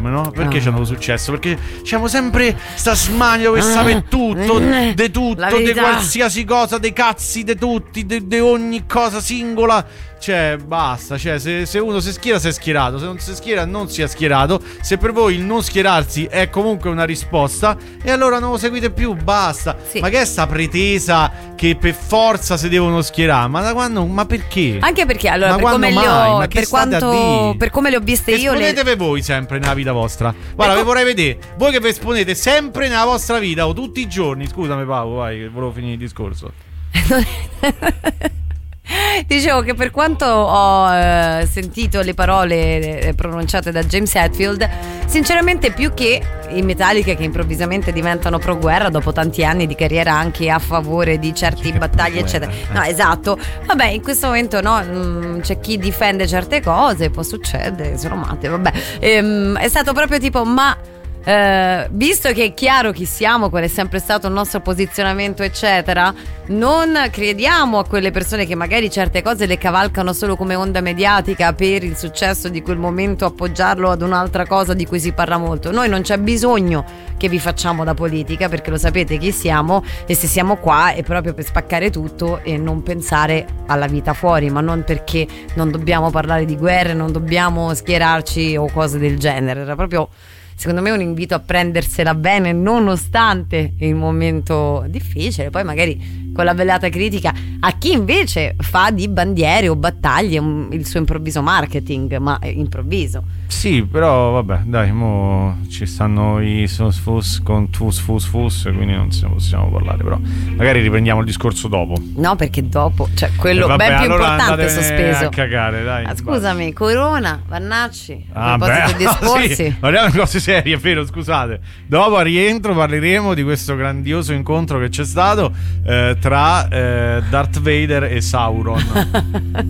film, no? Perché ci hanno successo? Perché siamo sempre sta smania per sapere tutto, de tutto, di qualsiasi cosa, dei cazzi, di tutti, di ogni cosa singola. Cioè, basta. Cioè, se uno si schiera, si è schierato. Se non si schiera, non si è schierato. Se per voi il non schierarsi è comunque una risposta, e allora non lo seguite più, basta. Sì. Ma che è sta pretesa che per forza si devono schierare? Ma da quando? Ma perché? Anche perché, allora, ma per come mai? le ho, ma per quanto, per come le ho viste io, esponetevi voi sempre nella vita vostra. Guarda, vi vorrei vedere voi che vi esponete sempre nella vostra vita o tutti i giorni. Scusami Paolo, vai, che volevo finire il discorso. Dicevo che per quanto ho sentito le parole pronunciate da James Hetfield, sinceramente, più che i Metallica che improvvisamente diventano pro guerra dopo tanti anni di carriera anche a favore di certe battaglie eccetera, no, esatto, vabbè, in questo momento no, c'è chi difende certe cose, può succedere, sono matte, vabbè, è stato proprio tipo, ma visto che è chiaro chi siamo, qual è sempre stato il nostro posizionamento eccetera, non crediamo a quelle persone che magari certe cose le cavalcano solo come onda mediatica per il successo di quel momento, appoggiarlo ad un'altra cosa di cui si parla molto. Noi non c'è bisogno che vi facciamo da politica, perché lo sapete chi siamo, e se siamo qua è proprio per spaccare tutto e non pensare alla vita fuori, ma non perché non dobbiamo parlare di guerre, non dobbiamo schierarci o cose del genere. Era proprio, secondo me, un invito a prendersela bene nonostante il momento difficile, poi magari con la velata critica a chi invece fa di bandiere o battaglie il suo improvviso marketing, ma improvviso. Sì, però vabbè, dai, mo ci stanno i fus con fus, quindi non se ne possiamo parlare, però magari riprendiamo il discorso dopo. No, perché dopo, cioè quello vabbè, ben più allora importante è sospeso. A cagare, dai. Scusami, Corona, Vannacci, a proposito di discorsi. Sì, parliamo di cose serie, è vero, scusate. Dopo a rientro parleremo di questo grandioso incontro che c'è stato tra Darth Vader e Sauron.